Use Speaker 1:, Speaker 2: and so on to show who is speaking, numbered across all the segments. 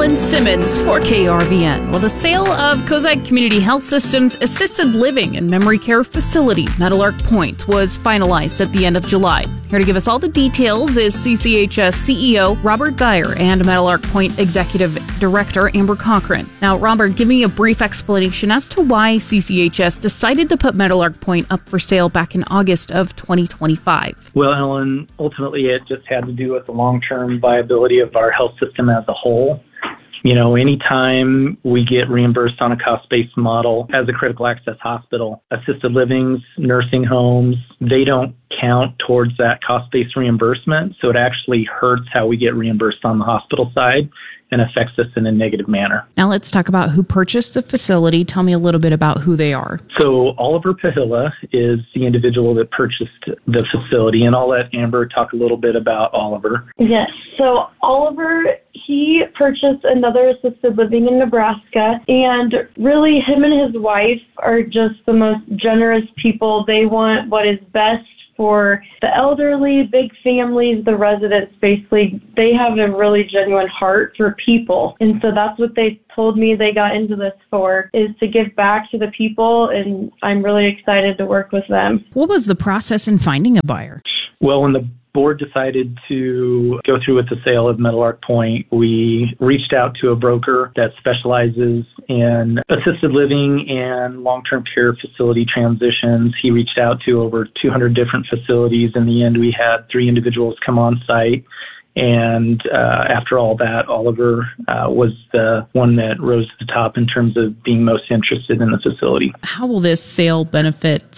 Speaker 1: Ellen Simmons for KRVN. Well, the sale of Cozad Community Health System's assisted living and memory care facility, Meadowlark Point, was finalized at the end of July. Here to give us all the details is CCHS CEO Robert Dyer and Meadowlark Point Executive Director Amber Cochran. Now, Robert, give me a brief explanation as to why CCHS decided to put Meadowlark Point up for sale back in August of 2025.
Speaker 2: Well, Ellen, ultimately it just had to do with the long-term viability of our health system as a whole. You know, anytime we get reimbursed on a cost-based model as a critical access hospital, assisted livings, nursing homes, they don't count towards that cost-based reimbursement. So it actually hurts how we get reimbursed on the hospital side and affects us in a negative manner.
Speaker 1: Now let's talk about who purchased the facility. Tell me a little bit about who they are.
Speaker 2: So Oliver Pahilla is the individual that purchased the facility, and I'll let Amber talk a little bit about Oliver.
Speaker 3: Yes, so Oliver, he purchased another assisted living in Nebraska, and really him and his wife are just the most generous people. They want what is best for the elderly, big families, the residents. Basically, they have a really genuine heart for people. And so that's what they told me they got into this for, is to give back to the people. And I'm really excited to work with them.
Speaker 1: What was the process in finding a buyer?
Speaker 2: Well, when the board decided to go through with the sale of Meadowlark Point, we reached out to a broker that specializes in assisted living and long-term care facility transitions. He reached out to over 200 different facilities. In the end, we had 3 individuals come on site. And after all that, Oliver was the one that rose to the top in terms of being most interested in the facility.
Speaker 1: How will this sale benefit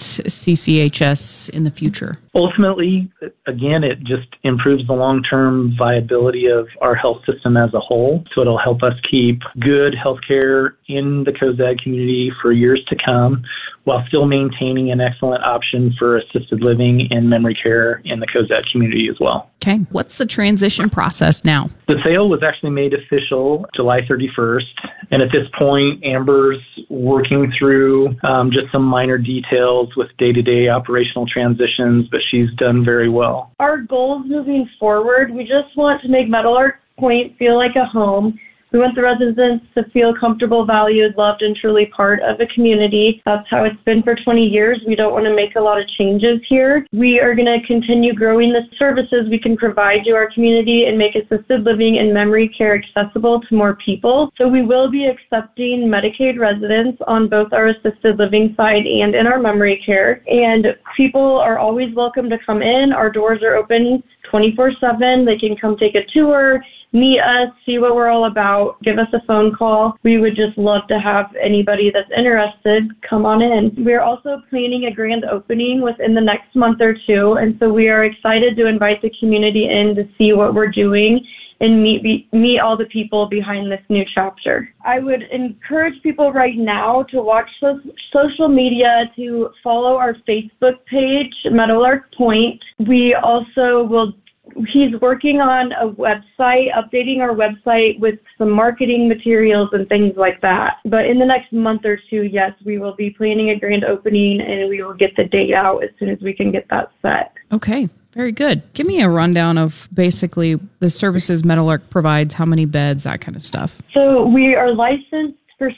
Speaker 1: CCHS in the future?
Speaker 2: Ultimately, again, it just improves the long-term viability of our health system as a whole. So it'll help us keep good healthcare in the Cozad community for years to come, while still maintaining an excellent option for assisted living and memory care in the Cozad community as well.
Speaker 1: Okay. What's the transition process now?
Speaker 2: The sale was actually made official July 31st. And at this point, Amber's working through just some minor details with day-to-day operational transitions, but she's done very well.
Speaker 3: Our goals moving forward, we just want to make Meadowlark Point feel like a home. We want the residents to feel comfortable, valued, loved, and truly part of a community. That's how it's been for 20 years. We don't want to make a lot of changes here. We are going to continue growing the services we can provide to our community and make assisted living and memory care accessible to more people. So we will be accepting Medicaid residents on both our assisted living side and in our memory care. And people are always welcome to come in. Our doors are open 24/7. They can come take a tour, meet us, see what we're all about, give us a phone call. We would just love to have anybody that's interested come on in. We're also planning a grand opening within the next month or two, and so we are excited to invite the community in to see what we're doing and meet all the people behind this new chapter. I would encourage people right now to watch social media, to follow our Facebook page, Meadowlark Point. We also he's working on a website, updating our website with some marketing materials and things like that. But in the next month or two, yes, we will be planning a grand opening, and we will get the date out as soon as we can get that set.
Speaker 1: Okay. Very good. Give me a rundown of basically the services Meadowlark provides, how many beds, that kind of stuff.
Speaker 3: So we are licensed for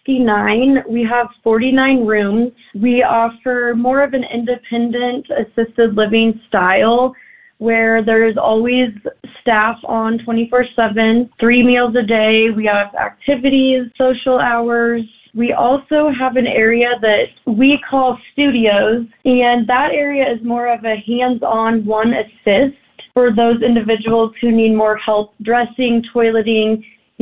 Speaker 3: 69. We have 49 rooms. We offer more of an independent assisted living style where there's always staff on 24/7, 3 meals a day. We have activities, social hours. We also have an area that we call studios, and that area is more of a hands-on one assist for those individuals who need more help dressing, toileting,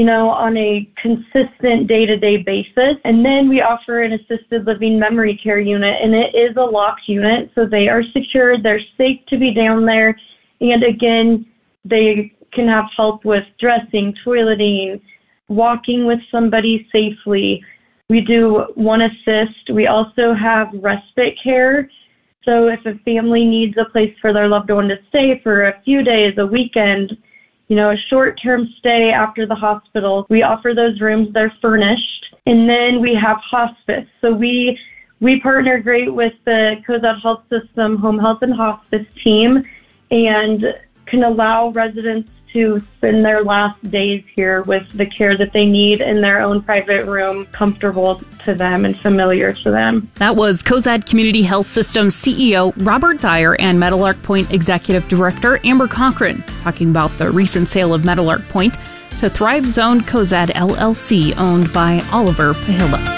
Speaker 3: on a consistent day-to-day basis. And then we offer an assisted living memory care unit, and it is a locked unit, so they are secured. They're safe to be down there. And again, they can have help with dressing, toileting, walking with somebody safely. We do one assist. We also have respite care. So if a family needs a place for their loved one to stay for a few days, a weekend, a short-term stay after the hospital, we offer those rooms. They're furnished. And then we have hospice. So we partner great with the Cozad Health System Home Health and Hospice team, and can allow residents to spend their last days here with the care that they need in their own private room, comfortable to them and familiar to them.
Speaker 1: That was Cozad Community Health Systems CEO Robert Dyer and Meadowlark Point Executive Director Amber Cochran talking about the recent sale of Meadowlark Point to Thrive Zone Cozad LLC, owned by Oliver Pahilla.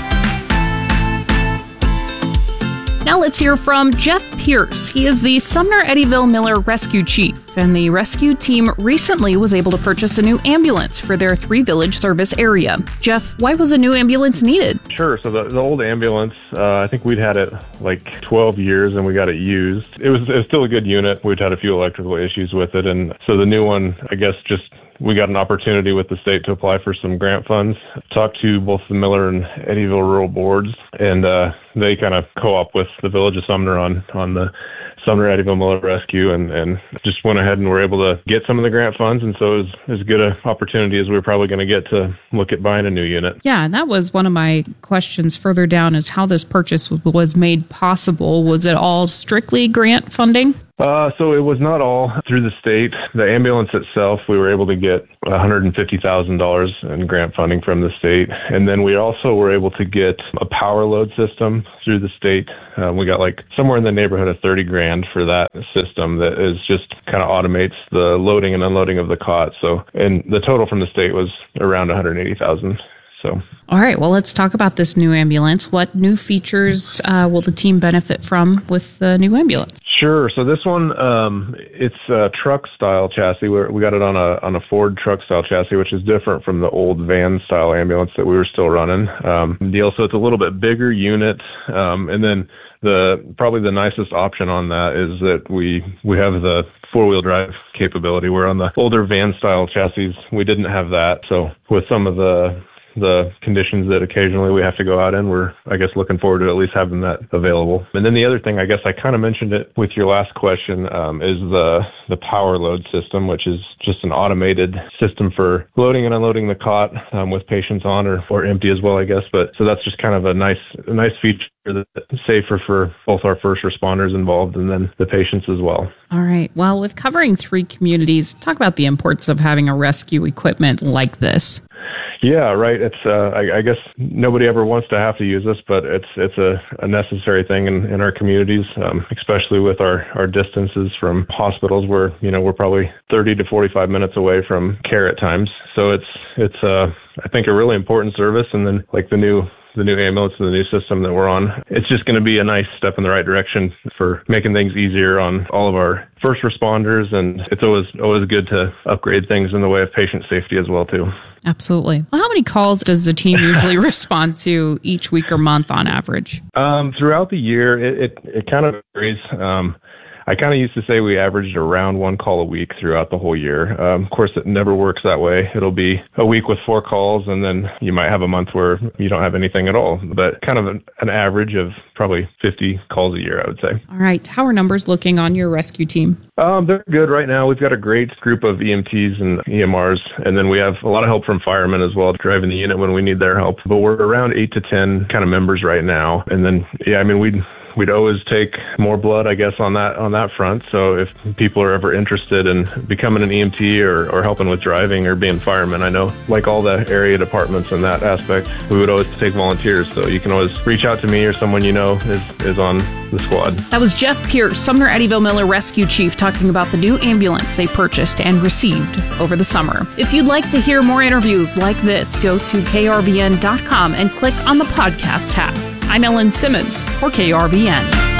Speaker 1: Now let's hear from Jeff Pierce. He is the Sumner Eddyville Miller Rescue Chief, and the rescue team recently was able to purchase a new ambulance for their 3-village service area. Jeff, why was a new ambulance needed?
Speaker 4: Sure. So the old ambulance, I think we'd had it like 12 years and we got it used. It was still a good unit. We'd had a few electrical issues with it. And so the new one, I guess, we got an opportunity with the state to apply for some grant funds. Talked to both the Miller and Eddyville rural boards, and they kind of co-op with the village of Sumner on the Sumner Eddyville Miller Rescue, and just went ahead and were able to get some of the grant funds. And so it was as good an opportunity as we were probably going to get to look at buying a new unit.
Speaker 1: Yeah, and that was one of my questions further down, is how this purchase was made possible. Was it all strictly grant funding?
Speaker 4: So it was not all through the state. The ambulance itself, we were able to get $150,000 in grant funding from the state. And then we also were able to get a power load system through the state. We got like somewhere in the neighborhood of $30,000 for that system that is just kind of automates the loading and unloading of the cot. So, and the total from the state was around $180,000. So.
Speaker 1: All right, well, let's talk about this new ambulance. What new features will the team benefit from with the new ambulance?
Speaker 4: Sure. So this one, it's a truck-style chassis. We got it on a Ford truck-style chassis, which is different from the old van-style ambulance that we were still running. So it's a little bit bigger unit, and then probably the nicest option on that is that we have the 4-wheel drive capability. Where on the older van-style chassis, we didn't have that. So with some of the conditions that occasionally we have to go out in, we're, I guess, looking forward to at least having that available. And then the other thing, I guess I kind of mentioned it with your last question, is the power load system, which is just an automated system for loading and unloading the cot with patients on or empty as well, I guess. But so that's just kind of a nice feature that's safer for both our first responders involved and then the patients as well.
Speaker 1: All right. Well, with covering 3 communities, talk about the importance of having a rescue equipment like this.
Speaker 4: Yeah, right. It's I guess nobody ever wants to have to use this, but it's a necessary thing in our communities, especially with our distances from hospitals where, we're probably 30 to 45 minutes away from care at times. So it's I think a really important service. And then like the new ambulance and the new system that we're on, it's just going to be a nice step in the right direction for making things easier on all of our first responders. And it's always good to upgrade things in the way of patient safety as well, too.
Speaker 1: Absolutely. Well, how many calls does the team usually respond to each week or month on average?
Speaker 4: Throughout the year, it kind of varies. I kind of used to say we averaged around 1 call a week throughout the whole year. Of course, it never works that way. It'll be a week with 4 calls, and then you might have a month where you don't have anything at all. But kind of an average of probably 50 calls a year, I would say.
Speaker 1: All right. How are numbers looking on your rescue team?
Speaker 4: They're good right now. We've got a great group of EMTs and EMRs, and then we have a lot of help from firemen as well, driving the unit when we need their help. But we're around 8 to 10 kind of members right now. And then, we'd always take more blood, I guess, on that front. So if people are ever interested in becoming an EMT or helping with driving or being firemen, I know, like all the area departments in that aspect, we would always take volunteers. So you can always reach out to me or someone is on the squad.
Speaker 1: That was Jeff Pierce, Sumner Eddyville Miller Rescue Chief, talking about the new ambulance they purchased and received over the summer. If you'd like to hear more interviews like this, go to krvn.com and click on the podcast tab. I'm Ellen Simmons for KRVN.